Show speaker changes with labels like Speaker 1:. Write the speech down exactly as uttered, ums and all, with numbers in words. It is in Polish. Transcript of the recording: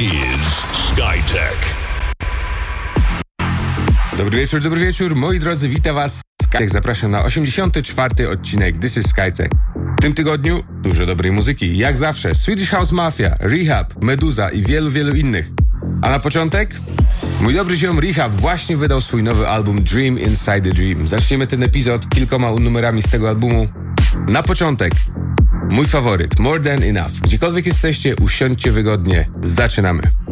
Speaker 1: is Skytech.
Speaker 2: Dobry wieczór, dobry wieczór, moi drodzy, witam was. Skytech zapraszam na osiemdziesiąty czwarty odcinek This is Skytech. W tym tygodniu dużo dobrej muzyki, jak zawsze Swedish House Mafia, Rehab, Meduza i wielu, wielu innych. A na początek mój dobry ziom Rehab właśnie wydał swój nowy album Dream Inside the Dream. Zaczniemy ten epizod kilkoma numerami z tego albumu. Na początek mój faworyt, More Than Enough. Gdziekolwiek jesteście, usiądźcie wygodnie. Zaczynamy.